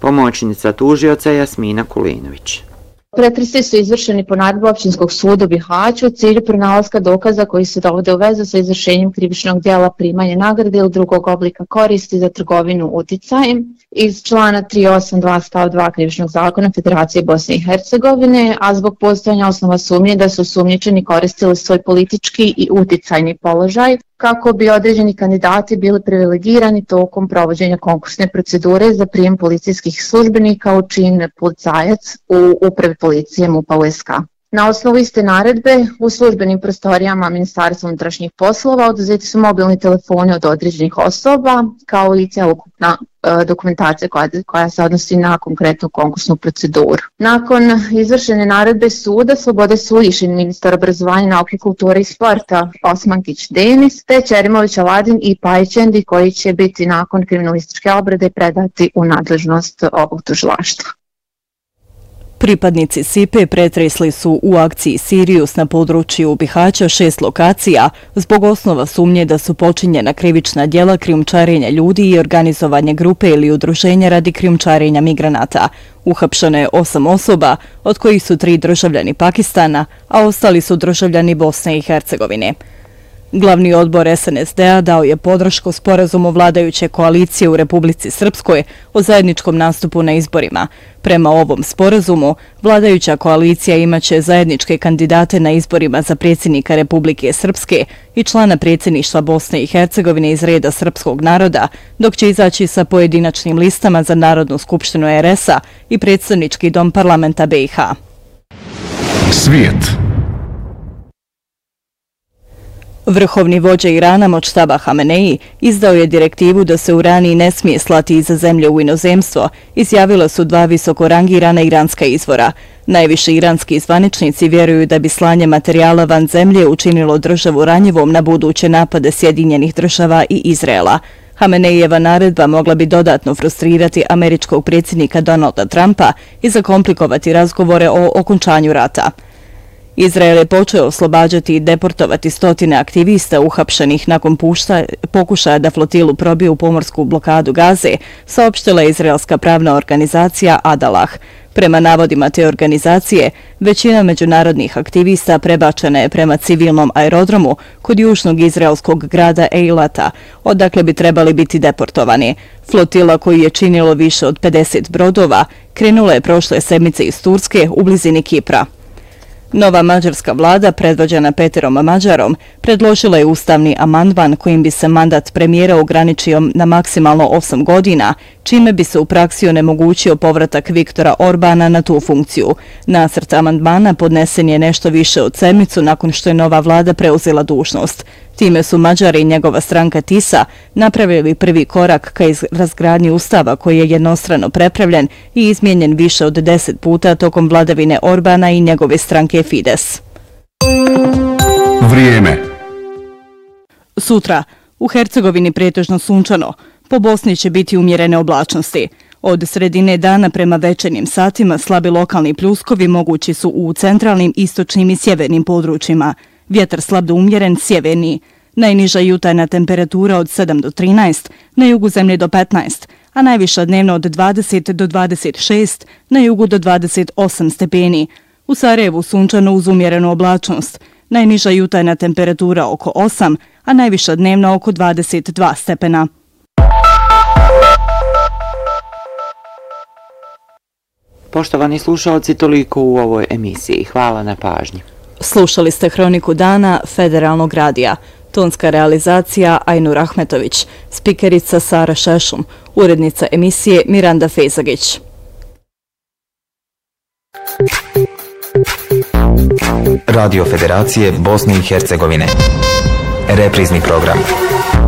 Pomoćnica tužioca Jasmina Kulinović. Pretresi su izvršeni po naredbi Općinskog suda u Bihaću u cilju pronalaska dokaza koji se dovode u vezu sa izvršenjem krivičnog djela primanja nagrade ili drugog oblika koristi za trgovinu uticajem iz člana 382 stav 2 Krivičnog zakona Federacije Bosne i Hercegovine, a zbog postojanja osnova sumnje da su osumnjičeni koristili svoj politički i uticajni položaj kako bi određeni kandidati bili privilegirani tokom provođenja konkursne procedure za prijem policijskih službenika učinjen policajac u upravi policije MUP-a USK. Na osnovu iste naredbe u službenim prostorijama Ministarstva unutrašnjih poslova oduzeti su mobilni telefoni od određenih osoba kao i cjelokupna dokumentacija koja se odnosi na konkretnu konkursnu proceduru. Nakon izvršene naredbe suda slobode su lišeni ministar obrazovanja, nauke, kulture i sporta Osmankić Denis, te Ćerimović Aladin i Pajčendi koji će biti nakon kriminalističke obrade predati u nadležnost ovog tužilaštva. Pripadnici SIPE pretresli su u akciji Sirius na području Bihaća 6 lokacija zbog osnova sumnje da su počinjena krivična djela krijumčarenja ljudi i organizovanje grupe ili udruženja radi krijumčarenja migranata. Uhapšeno je 8 osoba, od kojih su 3 državljani Pakistana, a ostali su državljani Bosne i Hercegovine. Glavni odbor SNSD-a dao je podršku sporazumu vladajuće koalicije u Republici Srpskoj o zajedničkom nastupu na izborima. Prema ovom sporazumu, vladajuća koalicija imaće zajedničke kandidate na izborima za predsjednika Republike Srpske i člana predsjedništva Bosne i Hercegovine iz reda srpskog naroda, dok će izaći sa pojedinačnim listama za Narodnu skupštinu RS-a i predstavnički dom parlamenta BiH. Svijet. Vrhovni vođa Irana Močtaba Hamenei izdao je direktivu da se urani ne smije slati iza zemlje u inozemstvo, izjavila su 2 visoko rangirana iranska izvora. Najviši iranski zvaničnici vjeruju da bi slanje materijala van zemlje učinilo državu ranjivom na buduće napade Sjedinjenih Država i Izraela. Hameneijeva naredba mogla bi dodatno frustrirati američkog predsjednika Donalda Trumpa i zakomplikovati razgovore o okončanju rata. Izrael je počeo oslobađati i deportovati stotine aktivista uhapšenih nakon pokušaja da flotilu probije u pomorsku blokadu Gaze, saopštila je izraelska pravna organizacija Adalah. Prema navodima te organizacije, većina međunarodnih aktivista prebačena je prema civilnom aerodromu kod južnog izraelskog grada Eilata, odakle bi trebali biti deportovani. Flotila, koju je činilo više od 50 brodova, krenula je prošle sedmice iz Turske u blizini Kipra. Nova mađarska vlada, predvođena Peterom Mađarom, predložila je ustavni amandman kojim bi se mandat premijera ograničio na maksimalno 8 godina, čime bi se u praksi onemogućio povratak Viktora Orbana na tu funkciju. Nacrt amandmana podnesen je nešto više od sedmicu nakon što je nova vlada preuzela dužnost. Time su Mađari i njegova stranka TISA napravili prvi korak ka razgradnji ustava koji je jednostrano prepravljen i izmijenjen više od 10 puta tokom vladavine Orbana i njegove stranke Fides. Vrijeme. Sutra u Hercegovini pretežno sunčano, po Bosni će biti umjerene oblačnosti. Od sredine dana prema večernjim satima slabi lokalni pljuskovi mogući su u centralnim, istočnim i sjevernim područjima. Vjetar slab do umjeren, sjeverni. Najniža jutarnja temperatura od 7 do 13, na jugu zemlje do 15, a najviša dnevno od 20 do 26, na jugu do 28 stepeni. U Sarajevu sunčano uz umjerenu oblačnost. Najniža jutarnja temperatura oko 8, a najviša dnevno oko 22 stepena. Poštovani slušalci, toliko u ovoj emisiji. Hvala na pažnji. Slušali ste Hroniku dana Federalnog radija. Tonska realizacija Ajnur Ahmetović, spikerica Sara Šešum, urednica emisije Miranda Fejzagić. Radio Federacije Bosne i Hercegovine. Reprizni program.